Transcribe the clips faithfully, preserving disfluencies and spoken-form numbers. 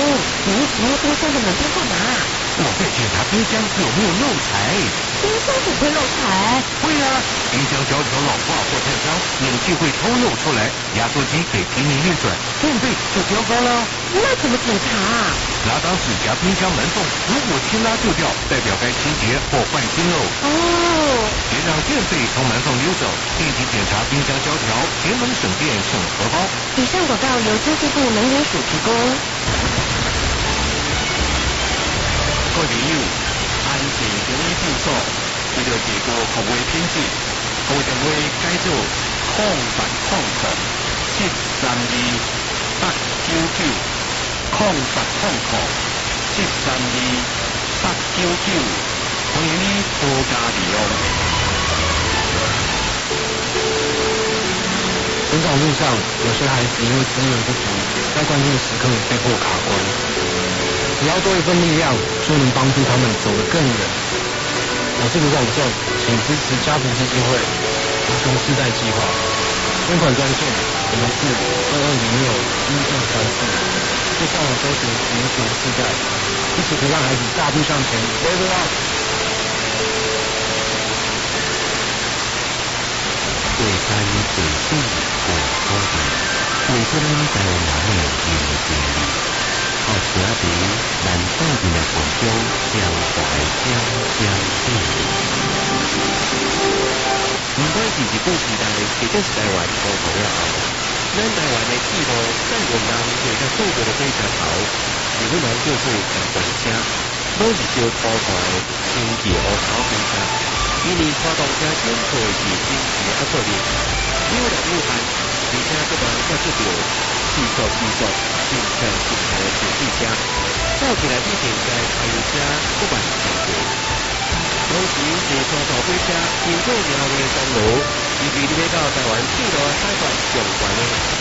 你一直在冰箱的门边干嘛？ 我在检查冰箱有没有漏财。 冰箱怎么会漏财？ 会啊，冰箱胶条老化或太脏，冷气会偷漏出来，压缩机得拼命运转，电费就飙高了。 那怎么检查啊？ 拿刀子夹冰箱门缝，如果轻拉就掉，代表该清洁或换新喽。 哦， 别让电费从门缝溜走，定期检查冰箱胶条，节能省电省荷包。 以上广告由经济部能源署提供。 各位朋友，安全中医诊所为了提高服务品质，服务电话改做空八空空七三二八九九，空八空空七三二八九九，欢迎你多加利用。 成长路上，有些孩子因为资源不足，在关键时刻被迫卡关。只要多一份力量，就能帮助他们走得更远。我是卢广仲，请支持家福基金会无穷世代计划捐款专线：零四二二零六一二三四，或上网搜寻无穷世代，一起陪伴孩子大步向前。Level up！ 过山过水过土地，为出咱台湾人的人的经历。靠车皮难走进来群众江淮江江地。不管是日本时代，或者是台湾高考了后，咱台湾的铁路载运人或者速度的火车头，日本人叫做大官车，拢是叫拖出来轻骑乌头公车，因为拖动车顶坐的是经济的压缩力，有量有限，而且不但接触到气速气速。进站进站的城市车，走起来比平常柴油车不慢太多。同时，坐山头火车经过庙的公路，是距离要到台湾铁路的海拔上悬的。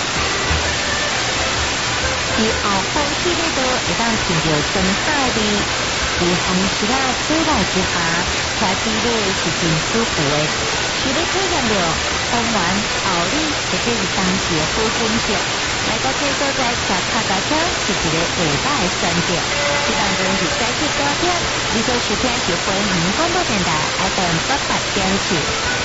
伫后方铁路道会当听到酸菜味，伫红石仔水来之下，车底内是真舒服的。是要体验到台湾后里或者是当时的好景色。来到这所在骑脚踏车是一个伟大的选择。这当中是早起九点，你所收听是飞行广播电台 F M 八八点七。